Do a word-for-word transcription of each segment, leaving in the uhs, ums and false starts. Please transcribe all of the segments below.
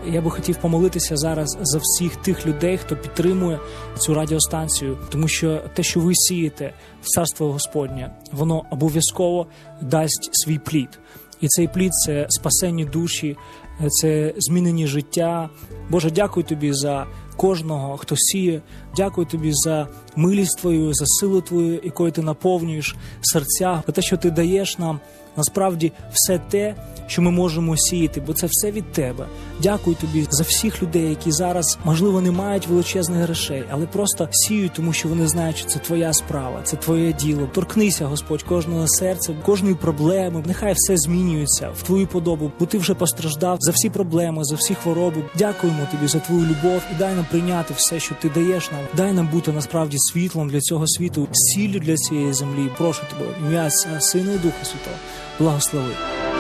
Я би хотів помолитися зараз за всіх тих людей, хто підтримує цю радіостанцію, тому що те, що ви сієте в Царство Господнє, воно обов'язково дасть свій плід. І цей плід – це спасені душі, це змінені життя. Боже, дякую Тобі за кожного, хто сіє. Дякую Тобі за милість Твою, за силу Твою, якою Ти наповнюєш серця, за те, що Ти даєш нам насправді все те, що ми можемо сіяти, бо це все від Тебе. Дякую Тобі за всіх людей, які зараз, можливо, не мають величезних грошей, але просто сіють, тому що вони знають, що це Твоя справа, це Твоє діло. Торкнися, Господь, кожного серця, кожної проблеми. Нехай все змінюється в Твою подобу, бо Ти вже постраждав за всі проблеми, за всі хвороби. Дякуємо Тобі за Твою любов і дай нам прийняти все, що Ти даєш нам. Дай нам бути насправді світлом для цього світу, сіллю для цієї землі. Прошу Тебе, в ім'я Отця, Сина і Духа Святого, благослови.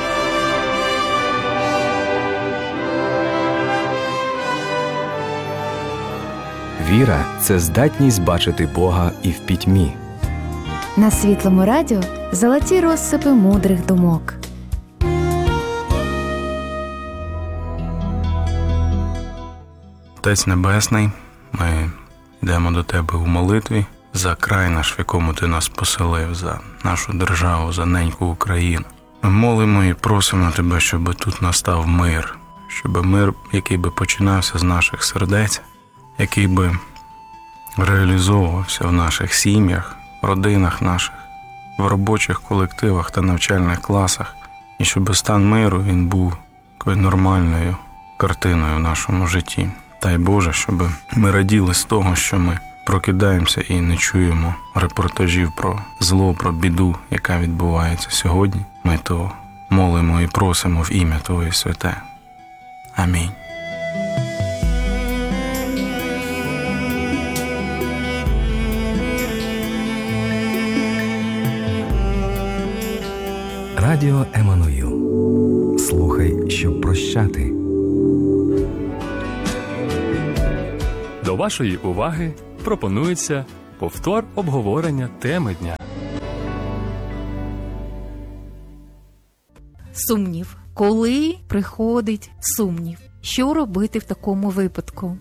Віра – це здатність бачити Бога і в пітьмі. На Світлому радіо золоті розсипи мудрих думок. Отець Небесний, ми йдемо до Тебе у молитві за край наш, в якому Ти нас поселив, за нашу державу, за неньку Україну. Ми молимо і просимо Тебе, щоб тут настав мир, щоб мир, який би починався з наших сердець, який би реалізовувався в наших сім'ях, родинах наших, в робочих колективах та навчальних класах, і щоб стан миру, він був такою нормальною картиною в нашому житті. Дай Боже, щоб ми раділи з того, що ми прокидаємося і не чуємо репортажів про зло, про біду, яка відбувається сьогодні. Ми то молимо і просимо в ім'я Твоє святе. Амінь. Радіо Еммануїл. Слухай, щоб прощати. До вашої уваги пропонується повтор обговорення теми дня. Сумнів. Коли приходить сумнів? Що робити в такому випадку?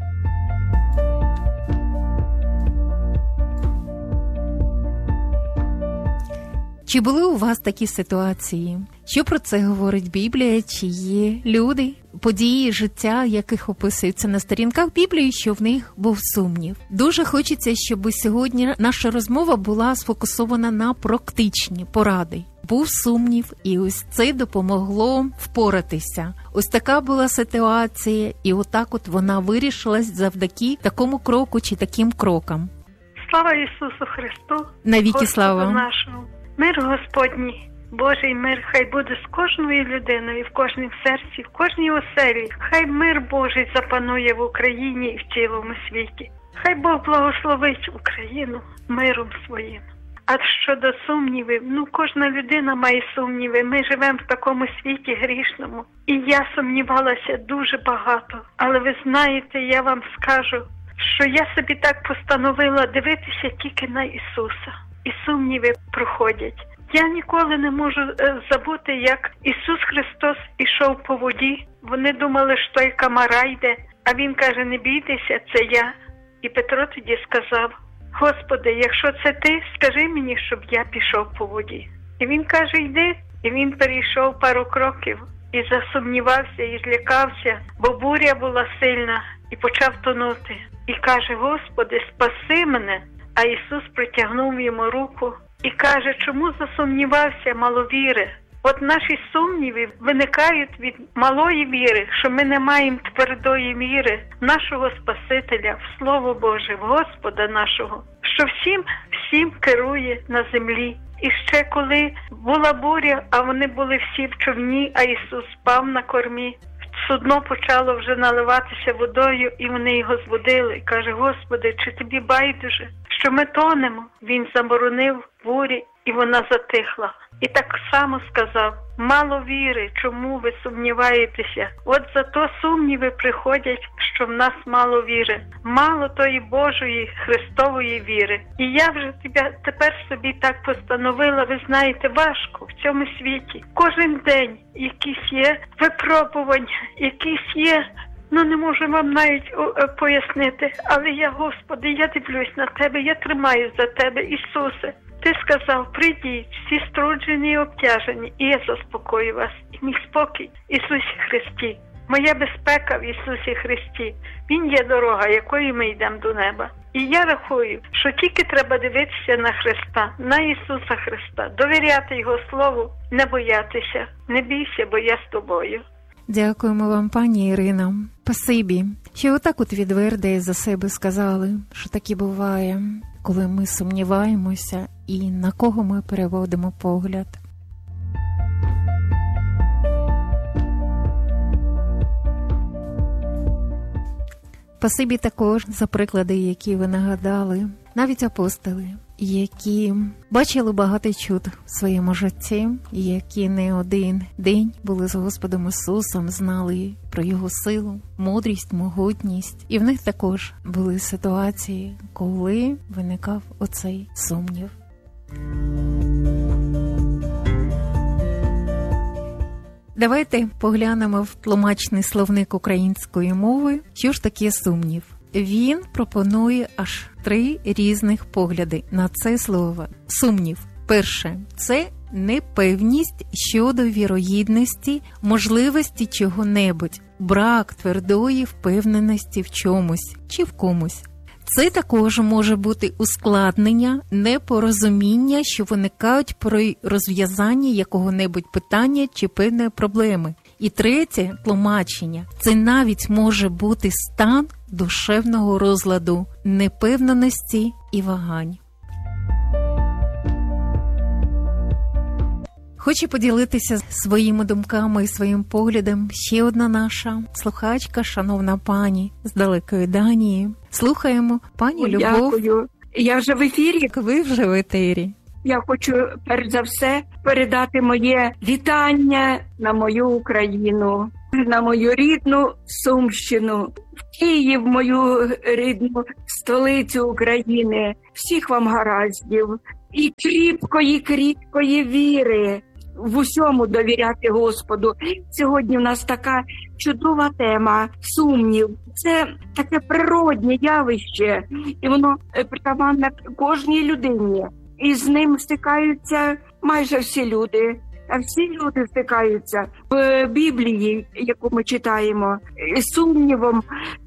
Чи були у вас такі ситуації? Що про це говорить Біблія? Чи є люди, події життя, яких описуються на сторінках Біблії, що в них був сумнів? Дуже хочеться, щоб сьогодні наша розмова була сфокусована на практичні поради. Був сумнів, і ось це допомогло впоратися. Ось така була ситуація, і отак от вона вирішилась завдяки такому кроку чи таким крокам. Слава Ісусу Христу! Навіки слава! Нашому. Мир Господній, Божий мир, хай буде з кожною людиною, в кожнім серці, в кожній оселі. Хай мир Божий запанує в Україні і в цілому світі. Хай Бог благословить Україну миром своїм. А щодо сумнівів, ну кожна людина має сумніви. Ми живемо в такому світі грішному. І я сумнівалася дуже багато. Але ви знаєте, я вам скажу, що я собі так постановила дивитися тільки на Ісуса. І сумніви проходять. Я ніколи не можу е, забути, як Ісус Христос ішов по воді. Вони думали, що той комара йде, а Він каже, не бійтеся, це я. І Петро тоді сказав, Господи, якщо це Ти, скажи мені, щоб я пішов по воді. І Він каже, йди. І Він перейшов пару кроків і засумнівався, і злякався, бо буря була сильна, і почав тонути. І каже, Господи, спаси мене. А Ісус притягнув йому руку і каже, чому засумнівався маловіри? От наші сумніви виникають від малої віри, що ми не маємо твердої віри в нашого Спасителя, в Слово Боже, в Господа нашого, що всім, всім керує на землі. І ще коли була буря, а вони були всі в човні, а Ісус спав на кормі, судно почало вже наливатися водою, і вони його зводили. І каже, Господи, чи тобі байдуже, що ми тонемо? Він заборонив бурі і вона затихла. І так само сказав: мало віри, чому ви сумніваєтеся? От зато сумніви приходять, що в нас мало віри, мало тої Божої Христової віри. І я вже тебе тепер собі так постановила, ви знаєте, важко в цьому світі. Кожен день якісь є випробування, якісь є, ну не можу вам навіть о, пояснити, але я, Господи, я дивлюсь на Тебе, я тримаю за Тебе, Ісусе. Ти сказав: прийдіть, всі струджені і обтяжені, і я заспокою вас. І мій спокій в Ісусі Христі. Моя безпека в Ісусі Христі. Він є дорога, якою ми йдемо до неба. І я рахую, що тільки треба дивитися на Христа, на Ісуса Христа, довіряти Його Слову, не боятися. Не бійся, бо я з тобою. Дякуємо вам, пані Ірино. Спасибі, що отак от відверто за себе сказали, що таке буває, коли ми сумніваємося і на кого ми переводимо погляд. Спасибі також за приклади, які ви нагадали. Навіть апостоли, які бачили багато чуд в своєму житті, які не один день були з Господом Ісусом, знали про Його силу, мудрість, могутність. І в них також були ситуації, коли виникав оцей сумнів. Давайте поглянемо в тлумачний словник української мови, що ж таке сумнів. Він пропонує аж три різних погляди на це слово. Сумнів. Перше – це непевність щодо вірогідності, можливості чого-небудь, брак твердої впевненості в чомусь чи в комусь. Це також може бути ускладнення, непорозуміння, що виникають при розв'язанні якого-небудь питання чи певної проблеми. І третє тлумачення – це навіть може бути стан душевного розладу, непевненості і вагань. Хочу поділитися своїми думками і своїм поглядом ще одна наша слухачка, шановна пані з далекої Данії. Слухаємо пані Любов. Дякую. Я вже в ефірі. Як ви вже в етері. Я хочу перш за все передати моє вітання на мою Україну, на мою рідну Сумщину, в Київ, мою рідну столицю України. Всіх вам гараздів і кріпкої, кріпкої віри. В усьому довіряти Господу. Сьогодні в нас така чудова тема – сумнів. Це таке природне явище, і воно притаманне кожній людині. І з ним стикаються майже всі люди. А всі люди стикаються в Біблії, яку ми читаємо, з сумнівом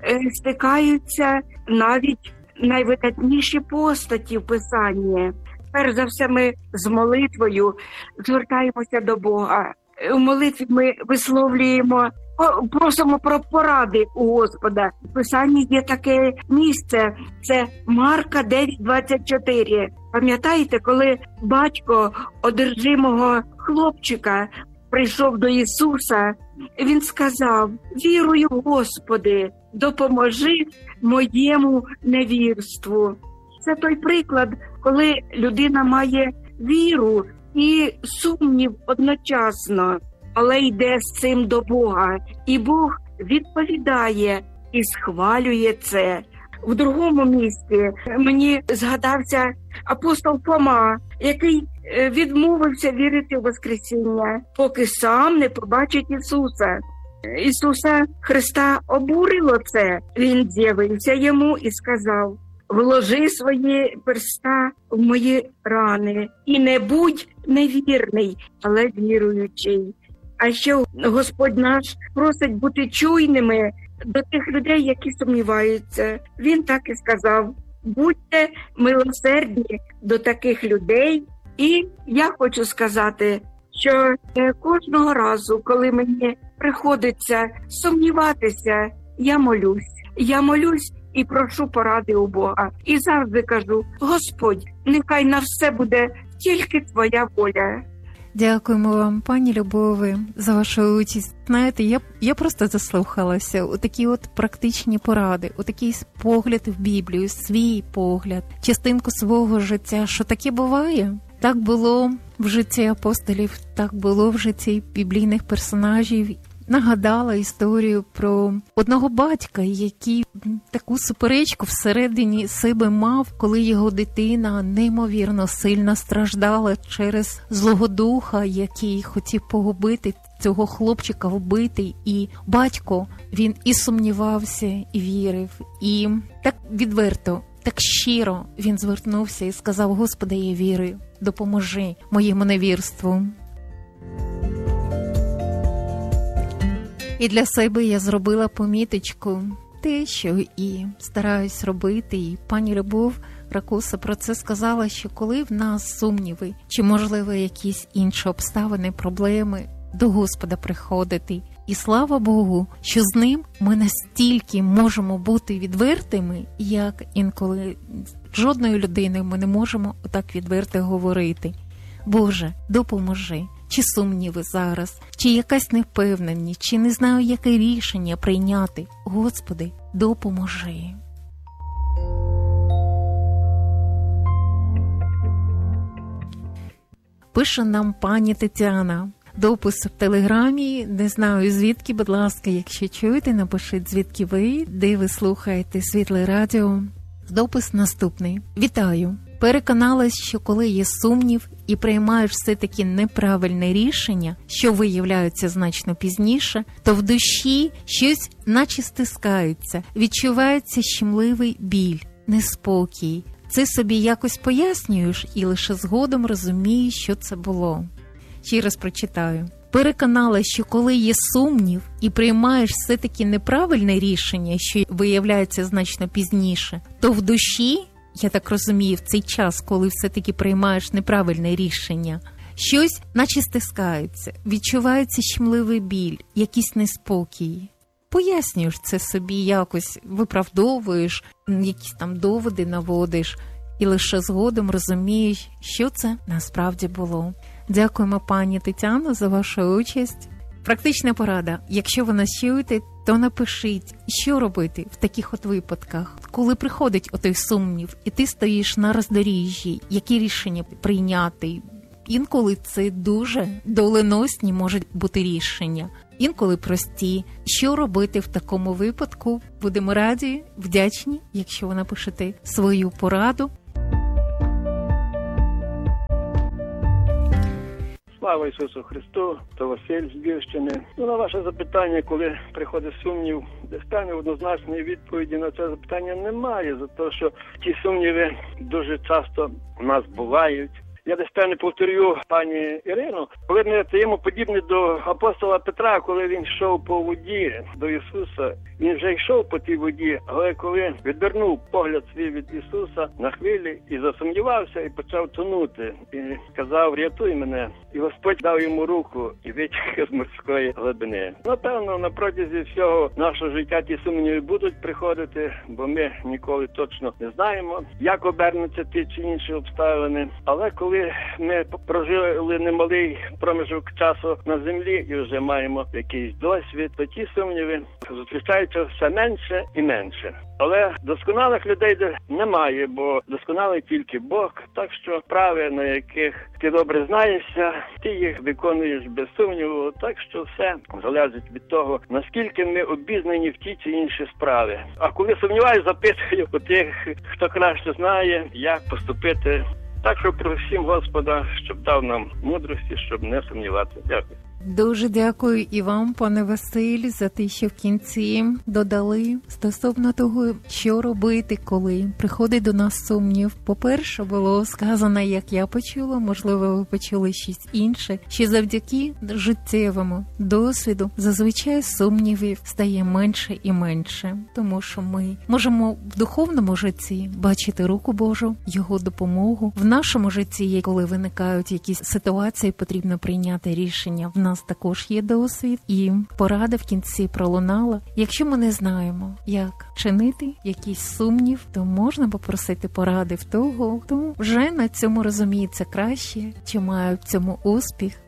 стикаються навіть найвидатніші постаті в Писанні. Перш за все, ми з молитвою звертаємося до Бога. У молитві ми висловлюємо, просимо про поради у Господа. В Писанні є таке місце, це Марка дев'ять двадцять чотири. Пам'ятаєте, коли батько одержимого хлопчика прийшов до Ісуса, він сказав: «Вірую, Господи, допоможи моєму невірству». Це той приклад, коли людина має віру і сумнів одночасно, але йде з цим до Бога. І Бог відповідає і схвалює це. В другому місці мені згадався апостол Фома, який відмовився вірити в Воскресіння, поки сам не побачить Ісуса. Ісуса Христа обурило це. Він з'явився йому і сказав: «Вложи свої перста в мої рани і не будь невірний, але віруючий». А ще Господь наш просить бути чуйними до тих людей, які сумніваються. Він так і сказав: будьте милосердні до таких людей. І я хочу сказати, що кожного разу, коли мені приходиться сумніватися, я молюсь. Я молюсь і прошу поради у Бога. І завжди кажу: Господь, нехай на все буде тільки Твоя воля. Дякуємо вам, пані Любові, за вашу участь. Знаєте, я, я просто заслухалася у такі от практичні поради, у такий погляд в Біблію, свій погляд, частинку свого життя, що таке буває. Так було в житті апостолів, так було в житті біблійних персонажів. Нагадала історію про одного батька, який таку суперечку всередині себе мав, коли його дитина неймовірно сильно страждала через злого духа, який хотів погубити цього хлопчика, вбити. І батько, він і сумнівався, і вірив, і так відверто, так щиро він звернувся і сказав: «Господи, я вірю, допоможи моєму невірству». І для себе я зробила поміточку, те, що і стараюсь робити. І пані Любов Ракуса про це сказала, що коли в нас сумніви, чи, можливо, якісь інші обставини, проблеми, до Господа приходити. І слава Богу, що з ним ми настільки можемо бути відвертими, як інколи з жодною людиною ми не можемо отак відверто говорити. Боже, допоможи. Чи сумніви зараз, чи якась невпевненість, чи не знаю, яке рішення прийняти. Господи, допоможи. Пише нам пані Тетяна. Допис в Телеграмі, не знаю звідки, будь ласка, якщо чуєте, напишіть звідки ви, де ви слухаєте Світле Радіо. Допис наступний. Вітаю. Переконалась, що коли є сумнів і приймаєш все-таки неправильне рішення, що виявляється значно пізніше, то в душі щось наче стискається, відчувається щемливий біль, неспокій. Це собі якось пояснюєш і лише згодом розумієш, що це було. Ще раз прочитаю. Переконалась, що коли є сумнів і приймаєш все-таки неправильне рішення, що виявляється значно пізніше, то в душі, я так розумію, в цей час, коли все-таки приймаєш неправильне рішення, щось наче стискається, відчувається щемливий біль, якийсь неспокій. Пояснюєш це собі якось, виправдовуєш, якісь там доводи наводиш, і лише згодом розумієш, що це насправді було. Дякуємо, пані Тетяно, за вашу участь. Практична порада. Якщо ви нас чуєте, то напишіть, що робити в таких от випадках, коли приходить отой сумнів, і ти стоїш на роздоріжжі, які рішення прийняти. Інколи це дуже доленосні можуть бути рішення, інколи прості. Що робити в такому випадку? Будемо раді, вдячні, якщо ви напишете свою пораду. Слава Ісусу Христу, то Василь з Львівщини. Ну, на ваше запитання, коли приходить сумнів, достатньо однозначної відповіді на це запитання немає, за те, що ті сумніви дуже часто у нас бувають. Я десь певне повторю пані Ірину, коли ми стаємо подібні до апостола Петра, коли він йшов по воді до Ісуса, він вже йшов по тій воді, але коли відвернув погляд свій від Ісуса на хвилі і засумнівався, і почав тонути, і казав: рятуй мене. І Господь дав йому руку і витяг з морської глибини. Напевно, на протязі всього нашого життя ті сумніви будуть приходити, бо ми ніколи точно не знаємо, як обернуться ті чи інші обставини. Але коли ми прожили немалий проміжок часу на землі і вже маємо якийсь досвід, то ті сумніви зустрічаються все менше і менше. Але досконалих людей немає, бо досконалий тільки Бог. Так що справи, на яких ти добре знаєшся, ти їх виконуєш без сумніву. Так що все залежить від того, наскільки ми обізнані в ті чи інші справи. А коли сумніваюсь, запитую у тих, хто краще знає, як поступити. Так що просимо Господа, щоб дав нам мудрості, щоб не сумніватися. Дякую. Дуже дякую і вам, пане Василь, за те, що в кінці додали стосовно того, що робити, коли приходить до нас сумнів. По-перше, було сказано, як я почула, можливо, ви почули щось інше, що завдяки життєвому досвіду зазвичай сумнівів стає менше і менше, тому що ми можемо в духовному житті бачити руку Божу, Його допомогу. В нашому житті, коли виникають якісь ситуації, потрібно прийняти рішення. В нас також є досвід, і порада в кінці пролунала. Якщо ми не знаємо, як чинити якийсь сумнів, то можна попросити поради в того, хто вже на цьому розуміється краще, чи має в цьому успіх.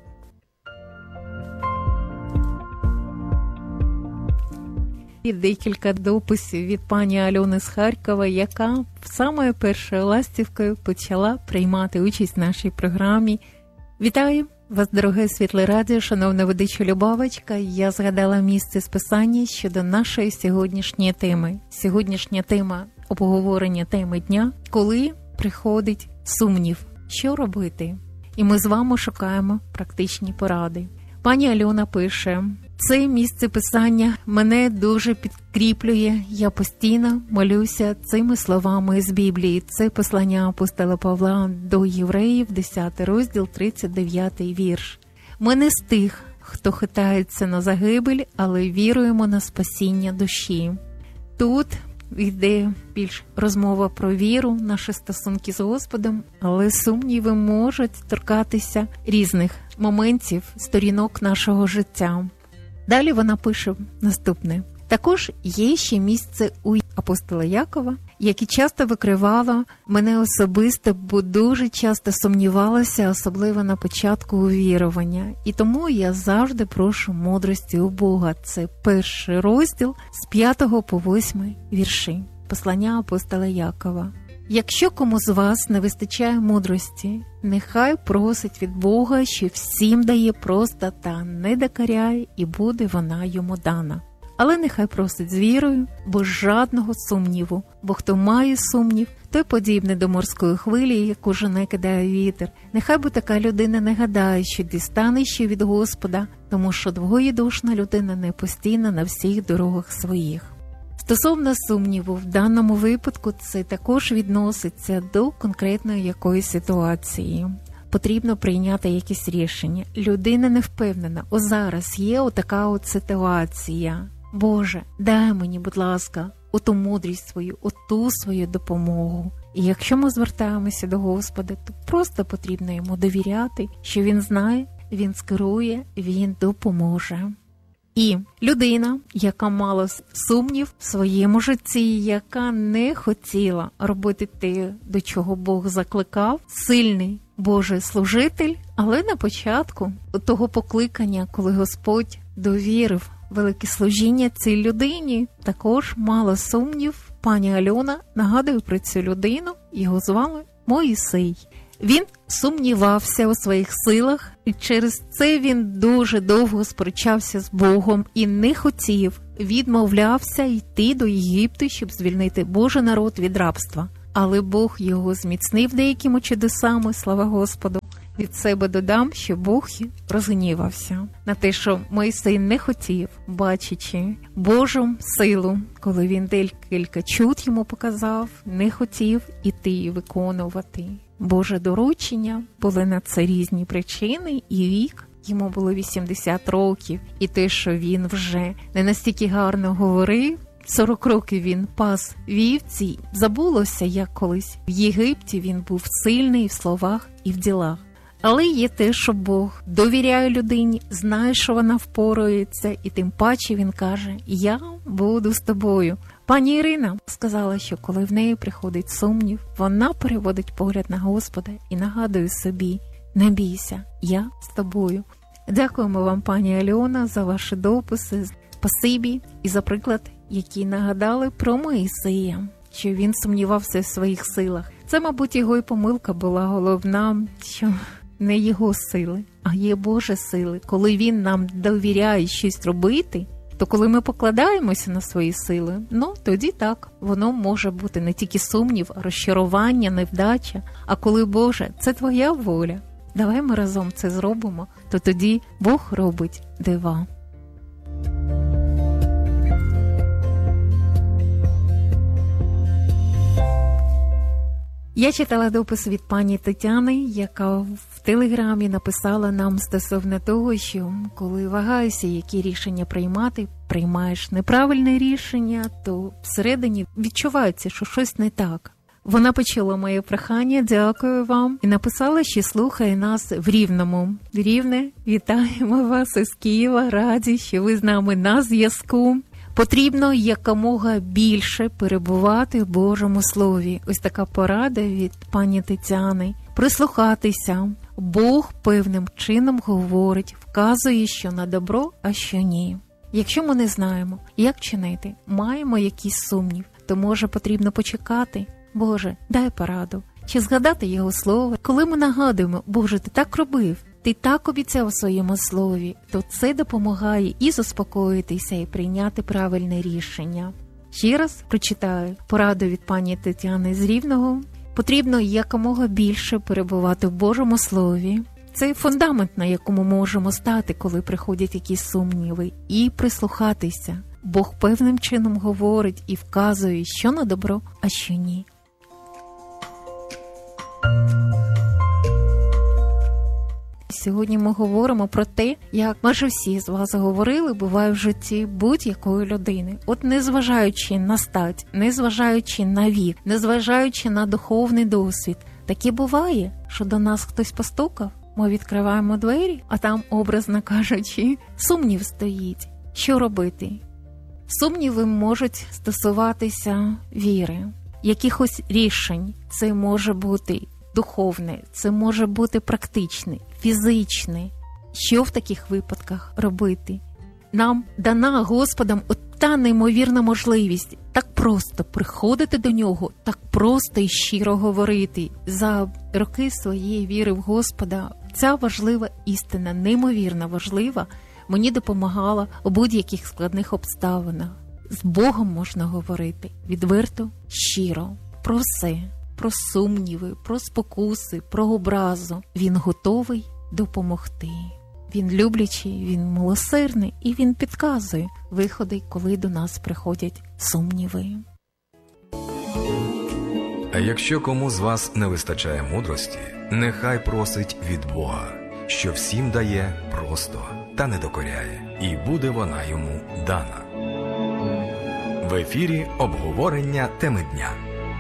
І декілька дописів від пані Альони з Харкова, яка самою першою ластівкою почала приймати участь в нашій програмі. Вітаю вас, дороге Світле Радіо, шановна ведуча Любавочка. Я згадала місце з писання щодо нашої сьогоднішньої теми. Сьогоднішня тема – обговорення теми дня, коли приходить сумнів. Що робити? І ми з вами шукаємо практичні поради. Пані Альона пише: це місце писання мене дуже підкріплює. Я постійно молюся цими словами з Біблії. Це послання апостола Павла до євреїв, десятий розділ, тридцять дев'ятий вірш. Ми не з тих, хто хитається на загибель, але віруємо на спасіння душі. Тут йде більш розмова про віру, наші стосунки з Господом, але сумніви можуть торкатися різних моментів, сторінок нашого життя. Далі вона пише наступне. Також є ще місце у апостола Якова, яке часто викривало мене особисто, бо дуже часто сумнівалася, особливо на початку увірування. І тому я завжди прошу мудрості у Бога. Це перший розділ з п'ятого по восьмий вірші. Послання апостола Якова. Якщо кому з вас не вистачає мудрості, нехай просить від Бога, що всім дає просто та не докоряє, і буде вона йому дана. Але нехай просить з вірою, без жадного сумніву, бо хто має сумнів, той подібний до морської хвилі, яку жене кидає вітер. Нехай би така людина не гадає, що дістане ще від Господа, тому що двоєдушна людина не постійна на всіх дорогах своїх. Стосовно сумніву, в даному випадку це також відноситься до конкретної якоїсь ситуації. Потрібно прийняти якесь рішення. Людина не впевнена, о зараз є отака от ситуація. Боже, дай мені, будь ласка, оту мудрість свою, оту свою допомогу. І якщо ми звертаємося до Господа, то просто потрібно йому довіряти, що Він знає, Він скерує, Він допоможе. І людина, яка мала сумнів в своєму житті, яка не хотіла робити те, до чого Бог закликав, сильний Божий служитель, але на початку того покликання, коли Господь довірив велике служіння цій людині, також мала сумнів. Пані Альона нагадує про цю людину, його звали Моїсей. Він сумнівався у своїх силах, і через це він дуже довго сперечався з Богом і не хотів, відмовлявся йти до Єгипту, щоб звільнити Божий народ від рабства. Але Бог його зміцнив деякими чудесами, слава Господу. Від себе додам, що Бог розгнівався на те, що Мойсей не хотів, бачачи Божу силу, коли він декілька чуд йому показав, не хотів іти і виконувати Боже доручення. Були на це різні причини і вік. Йому було вісімдесят років. І те, що він вже не настільки гарно говорив, сорок років він пас вівці, забулося, як колись в Єгипті він був сильний в словах і в ділах. Але є те, що Бог довіряє людині, знає, що вона впорається, і тим паче він каже: «Я буду з тобою». Пані Ірина сказала, що коли в неї приходить сумнів, вона переводить погляд на Господа і нагадує собі: «Не бійся, я з тобою». Дякуємо вам, пані Альона, за ваші дописи, спасибі і за приклад, який нагадали про Моїсея, що він сумнівався в своїх силах. Це, мабуть, його і помилка була головна, що не його сили, а є Божі сили. Коли Він нам довіряє щось робити, то коли ми покладаємося на свої сили, ну, тоді так, воно може бути не тільки сумнів, а розчарування, невдача. А коли, Боже, це Твоя воля, давай ми разом це зробимо, то тоді Бог робить дива. Я читала допис від пані Тетяни, яка в Телеграмі написала нам стосовно того, що коли вагаєшся, які рішення приймати, приймаєш неправильне рішення, то всередині відчувається, що щось не так. Вона почула моє прохання, дякую вам, і написала, що слухає нас в Рівному. Рівне, вітаємо вас із Києва, раді, що ви з нами на зв'язку. Потрібно якомога більше перебувати в Божому Слові. Ось така порада від пані Тетяни. Прислухатися. Бог певним чином говорить, вказує, що на добро, а що ні. Якщо ми не знаємо, як чинити, маємо якийсь сумнів, то може потрібно почекати. Боже, дай пораду. Чи згадати Його слово? Коли ми нагадуємо, Боже, Ти так робив, Ти так обіцяв у своєму слові, то це допомагає і заспокоїтися, і прийняти правильне рішення. Ще раз прочитаю пораду від пані Тетяни з Рівного. Потрібно якомога більше перебувати в Божому Слові. Це фундамент, на якому можемо стати, коли приходять якісь сумніви, і прислухатися. Бог певним чином говорить і вказує, що на добро, а що ні. Сьогодні ми говоримо про те, як майже всі з вас говорили, буває в житті будь-якої людини. От незважаючи на стать, незважаючи на вік, незважаючи на духовний досвід, таке буває, що до нас хтось постукав, ми відкриваємо двері, а там, образно кажучи, сумнів стоїть. Що робити? Сумніви можуть стосуватися віри, якихось рішень. Це може бути духовне, це може бути практичне, фізичне. Що в таких випадках робити? Нам дана Господом от та неймовірна можливість так просто приходити до Нього, так просто і щиро говорити. За роки своєї віри в Господа ця важлива істина, неймовірно важлива, мені допомагала у будь-яких складних обставинах. З Богом можна говорити відверто, щиро, про все. Про сумніви, про спокуси, про образу. Він готовий допомогти. Він люблячий, він милосердний і він підказує виходи, коли до нас приходять сумніви. А якщо кому з вас не вистачає мудрості, нехай просить від Бога, що всім дає просто та не докоряє, і буде вона йому дана. В ефірі обговорення теми дня.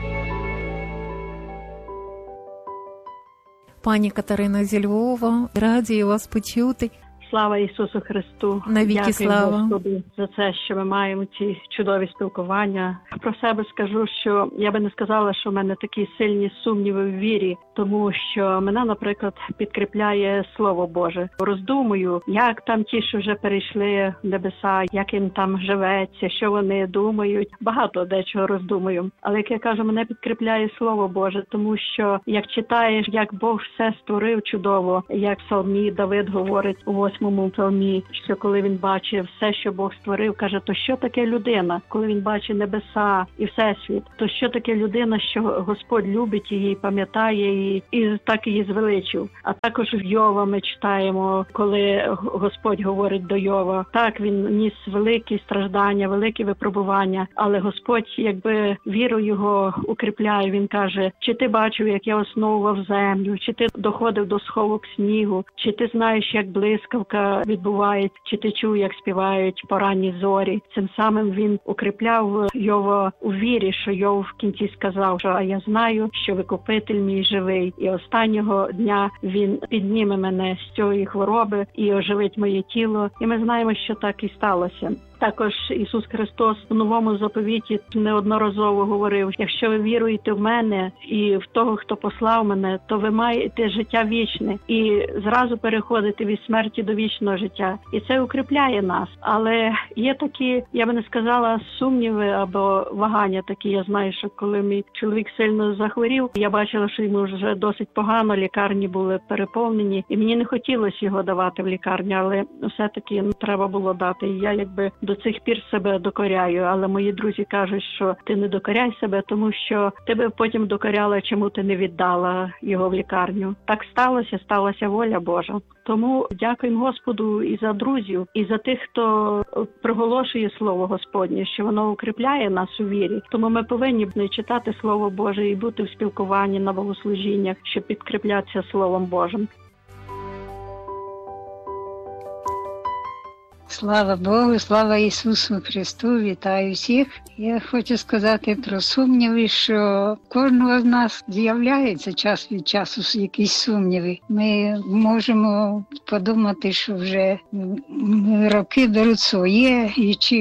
Пані Катерина зі Львова, раді вас почути. Слава Ісусу Христу! Навіки слава! Господу за це, що ми маємо ці чудові спілкування. Про себе скажу, що я би не сказала, що в мене такі сильні сумніви в вірі, тому що мене, наприклад, підкріпляє Слово Боже. Роздумую, як там ті, що вже перейшли в небеса, як їм там живеться, що вони думають. Багато дечого роздумую. Але, як я кажу, мене підкріпляє Слово Боже, тому що, як читаєш, як Бог все створив чудово, як в псалмі Давид говорить у восьмому псалмі, що коли він бачив все, що Бог створив, каже, то що таке людина? Коли він бачить небеса і всесвіт, то що таке людина, що Господь любить її, пам'ятає її і так її звеличив. А також в Йова ми читаємо, коли Господь говорить до Йова. Так, він ніс великі страждання, великі випробування, але Господь, якби віру його укріпляє, він каже, чи ти бачив, як я основував землю, чи ти доходив до сховок снігу, чи ти знаєш, як блискавка відбувається, чи ти чув, як співають поранні зорі. Цим самим він укріпляв Йова у вірі, що Йов в кінці сказав, що а я знаю, що Викупитель мій живий, і останнього дня він підніме мене з цієї хвороби і оживить моє тіло. І ми знаємо, що так і сталося. Також Ісус Христос у Новому заповіті неодноразово говорив, якщо ви віруєте в мене і в того, хто послав мене, то ви маєте життя вічне і зразу переходите від смерті до вічного життя. І це укріпляє нас. Але є такі, я би не сказала, сумніви або вагання такі. Я знаю, що коли мій чоловік сильно захворів, я бачила, що йому вже досить погано, лікарні були переповнені, і мені не хотілося його давати в лікарню, але все-таки ну, треба було дати. І я якби до цих пір себе докоряю, але мої друзі кажуть, що ти не докоряй себе, тому що тебе потім докоряла, чому ти не віддала його в лікарню. Так сталося, сталася воля Божа. Тому дякуємо Господу і за друзів, і за тих, хто проголошує Слово Господнє, що воно укріпляє нас у вірі. Тому ми повинні читати Слово Боже і бути в спілкуванні на богослужіннях, щоб підкріплятися Словом Божим. Слава Богу, слава Ісусу Христу, вітаю всіх. Я хочу сказати про сумніви, що кожного з нас з'являється час від часу якісь сумніви. Ми можемо подумати, що вже роки беруть своє, і чи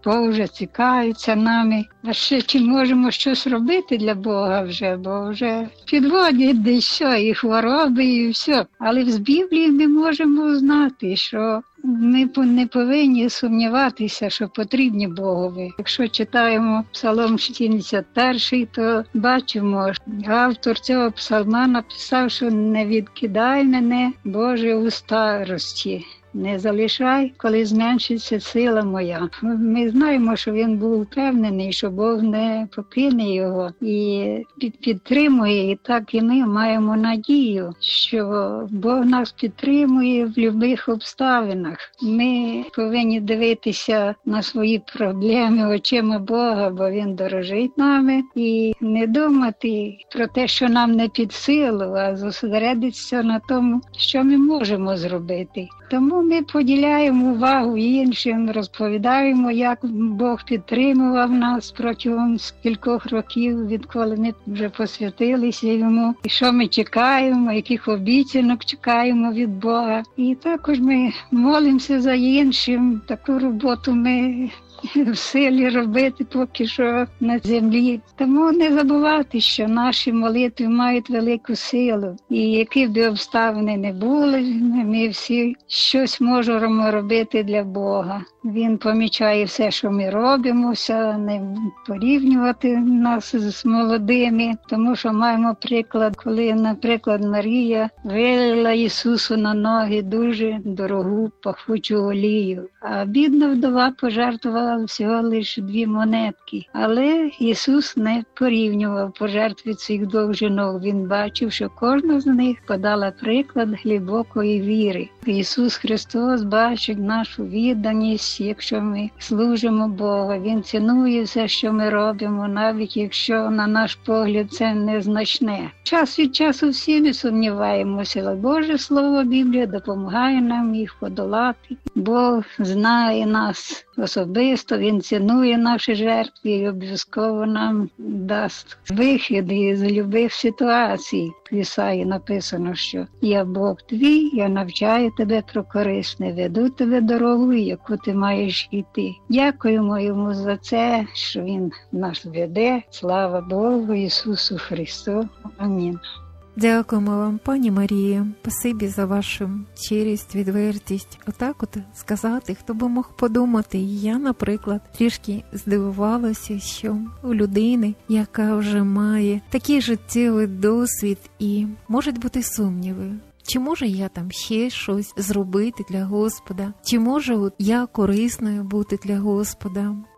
Боже, цікавиться нами. А ще чи можемо щось робити для Бога вже, бо вже підводять десь все, і хвороби, і все. Але з Біблії ми можемо знати, що ми не повинні сумніватися, що потрібні Богові. Якщо читаємо Псалом сімдесят перший, то бачимо, автор цього псалма написав, що не відкидай мене, Боже, у старості. Не залишай, коли зменшиться сила моя. Ми знаємо, що він був впевнений, що Бог не покине його і підтримує. І так і ми маємо надію, що Бог нас підтримує в будь-яких обставинах. Ми повинні дивитися на свої проблеми очима Бога, бо Він дорожить нами. І не думати про те, що нам не під силу, а зосередитися на тому, що ми можемо зробити. Тому ми поділяємо увагу іншим, розповідаємо, як Бог підтримував нас протягом кількох років, відколи ми вже посвятилися йому, і що ми чекаємо, яких обіцянок чекаємо від Бога. І також ми молимося за іншим. Таку роботу ми в силі робити поки що на землі. Тому не забувати, що наші молитви мають велику силу. І які б обставини не були, ми всі щось можемо робити для Бога. Він помічає все, що ми робимося, не порівнювати нас з молодими, тому що маємо приклад, коли, наприклад, Марія вилила Ісусу на ноги дуже дорогу пахучу олію, а бідна вдова пожертвувала всього лише дві монетки. Але Ісус не порівнював пожертви цих двох жінок. Він бачив, що кожна з них подала приклад глибокої віри. Ісус Христос бачить нашу відданість, якщо ми служимо Богу. Він цінує все, що ми робимо, навіть якщо, на наш погляд, це незначне. Час від часу всі ми сумніваємося, але Боже Слово, Біблія допомагає нам їх подолати. Бог знає нас особисто, Він цінує наші жертви і обов'язково нам дасть вихід із любих ситуацій. В Ісаї написано, що «Я Бог твій, я навчаю тебе про корисне, веду тебе дорогою, яку ти маєш йти». Дякуємо йому за це, що Він нас веде. Слава Богу, Ісусу Христу. Амінь. Дякуємо вам, пані Марія. Спасибі за вашу щирість, відвертість. Отак от сказати, хто би мог подумати. Я, наприклад, трішки здивувалася, що у людини, яка вже має такий життєвий досвід і можуть бути сумніви. Чи можу я там ще щось зробити для Господа? Чи можу я корисною бути для Господа?